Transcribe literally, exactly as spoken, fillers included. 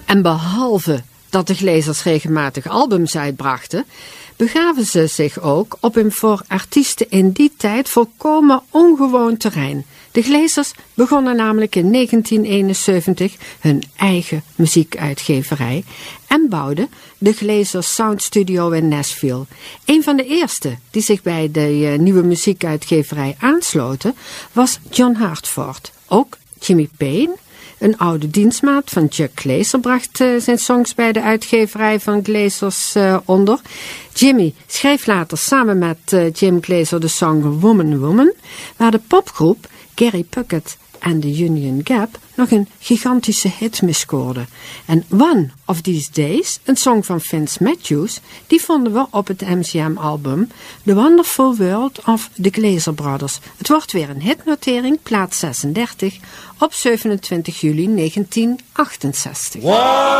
En behalve dat de Glazers regelmatig albums uitbrachten, begaven ze zich ook op een voor artiesten in die tijd volkomen ongewoon terrein. De Glazers begonnen namelijk in negentien eenenzeventig hun eigen muziekuitgeverij en bouwden de Glazers Sound Studio in Nashville. Een van de eerste die zich bij de uh, nieuwe muziekuitgeverij aansloten was John Hartford. Ook Jimmy Payne, een oude dienstmaat van Chuck Glazer, bracht uh, zijn songs bij de uitgeverij van Glazers uh, onder. Jimmy schreef later samen met uh, Jim Glazer de song Woman Woman, waar de popgroep Gary Puckett en de Union Gap nog een gigantische hit mee scoorden. En One of These Days, een song van Vince Matthews, die vonden we op het M C M-album The Wonderful World of the Glazer Brothers. Het wordt weer een hitnotering, plaats zesendertig, op zevenentwintig juli negentien achtenzestig. Wow.